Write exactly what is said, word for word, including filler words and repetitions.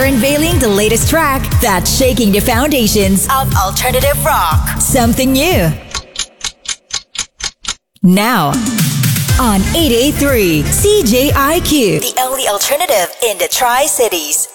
We're unveiling the latest track that's shaking the foundations of alternative rock. Something new. Now, on eight eighty-three C J I Q, the only alternative in the Tri-Cities.